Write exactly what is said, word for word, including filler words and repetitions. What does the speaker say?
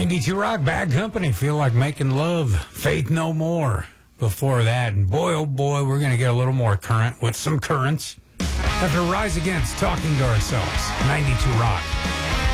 ninety-two Rock, Bad Company, Feel Like Making Love, Faith No More. Before that, and boy, oh boy, we're going to get a little more current with some currents. After Rise Against, Talking to Ourselves, ninety-two Rock.